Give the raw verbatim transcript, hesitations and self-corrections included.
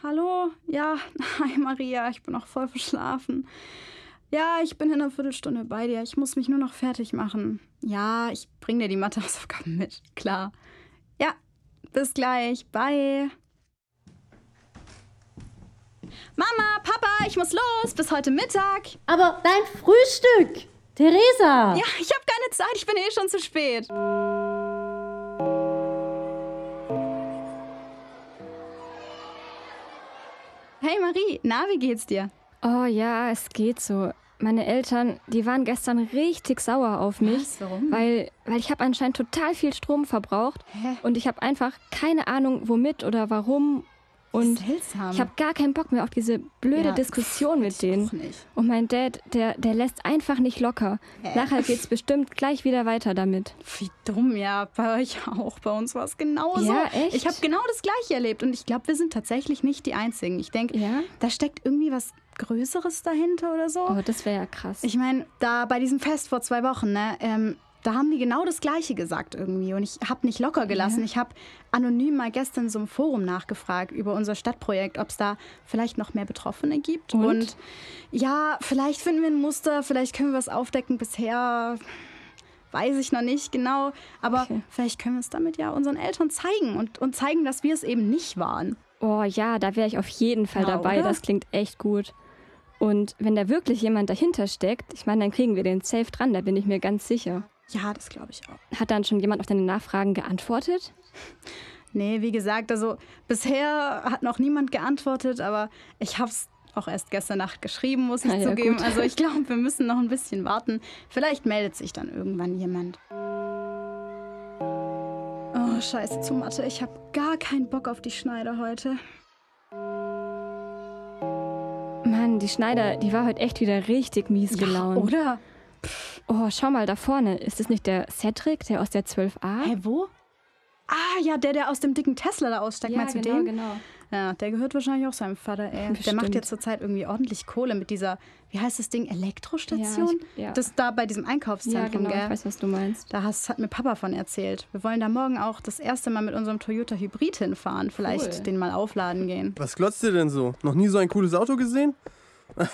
Hallo? Ja, hi Maria, ich bin auch voll verschlafen. Ja, ich bin in einer Viertelstunde bei dir. Ich muss mich nur noch fertig machen. Ja, ich bring dir die Mathehausaufgaben mit. Klar. Ja, bis gleich. Bye. Mama, Papa, ich muss los. Bis heute Mittag. Aber dein Frühstück! Theresa! Ja, ich habe keine Zeit. Ich bin eh schon zu spät. Hey Marie, na, wie geht's dir? Oh ja, es geht so. Meine Eltern, die waren gestern richtig sauer auf mich, Was, warum? weil, weil ich habe anscheinend total viel Strom verbraucht. Hä? Und ich habe einfach keine Ahnung, womit oder warum. Und Seltsam. ich habe gar keinen Bock mehr auf diese blöde Ja, Diskussion mit ich denen. auch nicht. Und mein Dad, der, der lässt einfach nicht locker. Hä? Nachher geht's bestimmt gleich wieder weiter damit. Wie dumm, ja, bei euch auch. Bei uns war es genauso. Ja, echt? Ich habe genau das Gleiche erlebt und ich glaube, wir sind tatsächlich nicht die Einzigen. Ich denke, Ja? da steckt irgendwie was Größeres dahinter oder so. Oh, das wäre ja krass. Ich meine, da bei diesem Fest vor zwei Wochen, ne, ähm, da haben die genau das Gleiche gesagt irgendwie und ich habe nicht locker gelassen. Ja. Ich habe anonym mal gestern in so einem Forum nachgefragt über unser Stadtprojekt, ob es da vielleicht noch mehr Betroffene gibt. Und? Und ja, vielleicht finden wir ein Muster, vielleicht können wir es aufdecken. Bisher weiß ich noch nicht genau, aber Okay. vielleicht können wir es damit ja unseren Eltern zeigen und, und zeigen, dass wir es eben nicht waren. Oh ja, da wäre ich auf jeden Fall Ja, dabei. oder? Das klingt echt gut. Und wenn da wirklich jemand dahinter steckt, ich meine, dann kriegen wir den safe dran, da bin ich mir ganz sicher. Ja, das glaube ich auch. Hat dann schon jemand auf deine Nachfragen geantwortet? Nee, wie gesagt, also bisher hat noch niemand geantwortet, aber ich habe es auch erst gestern Nacht geschrieben, muss ich Na ja, zugeben. gut. Also ich glaube, wir müssen noch ein bisschen warten. Vielleicht meldet sich dann irgendwann jemand. Oh, scheiße, zu Mathe. Ich habe gar keinen Bock auf die Schneider heute. Mann, die Schneider, die war heute echt wieder richtig mies gelaunt. Oder? Oh, schau mal da vorne. Ist das nicht der Cedric, der aus der zwölf a? Hä, wo? Ah, ja, der, der aus dem dicken Tesla da aussteigt. Ja, Meinst du genau, den? genau. Ja, der gehört wahrscheinlich auch seinem Vater, ey. Der Bestimmt. macht jetzt zurzeit irgendwie ordentlich Kohle mit dieser, wie heißt das Ding, Elektrostation? Ja, ich- ja. Das da bei diesem Ja, Einkaufszentrum, genau, gell? ich weiß, was du meinst. Da hast, hat mir Papa von erzählt. Wir wollen da morgen auch das erste Mal mit unserem Toyota Hybrid hinfahren. Vielleicht Cool. den mal aufladen gehen. Was glotzt ihr denn so? Noch nie so ein cooles Auto gesehen?